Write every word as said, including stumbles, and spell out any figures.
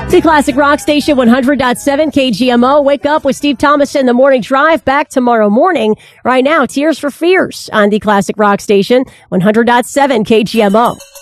The Classic Rock Station, one hundred point seven K G M O. Wake up with Steve Thomas in the morning drive. Back tomorrow morning. Right now, Tears for Fears on the Classic Rock Station, one hundred point seven K G M O.